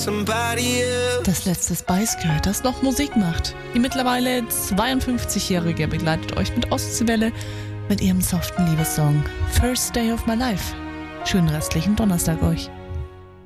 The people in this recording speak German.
somebody else. Das letzte Spice Girl, das noch Musik macht. Die mittlerweile 52-Jährige begleitet euch mit Ostseewelle mit ihrem soften Liebessong First Day of My Life. Schönen restlichen Donnerstag euch.